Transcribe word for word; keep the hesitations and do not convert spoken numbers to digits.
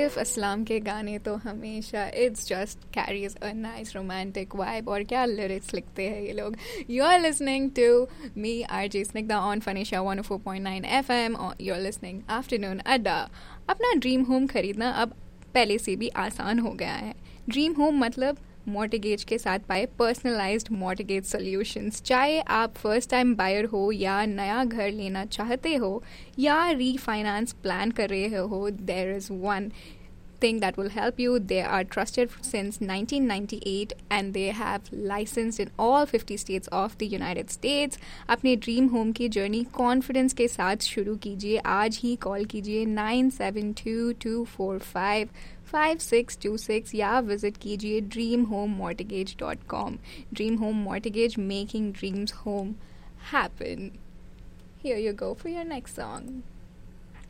सैफ असलाम के गाने तो हमेशा it's just carries a nice romantic vibe. और क्या लिरिक्स लिखते हैं ये लोग. You are listening to me R J Snigdha on फनिशा one O four point nine F M. You are listening afternoon अड्डा. अपना ड्रीम होम खरीदना अब पहले से भी आसान हो गया है. ड्रीम होम मतलब मॉर्टगेज के साथ पाए पर्सनलाइज्ड मॉर्टगेज सॉल्यूशंस. चाहे आप फर्स्ट टाइम बायर हो या नया घर लेना चाहते हो या रीफाइनेंस प्लान कर रहे हो, there is one thing that will help you. They are trusted since nineteen ninety-eight and they have licensed in all fifty states of the United States. अपने ड्रीम होम की जर्नी कॉन्फिडेंस के साथ शुरू कीजिए. आज ही कॉल कीजिए nine seven to to four five five six to six या visit कीजिए dream home mortgage dot com. Dream home mortgage, making dreams home happen. Here you go for your next song.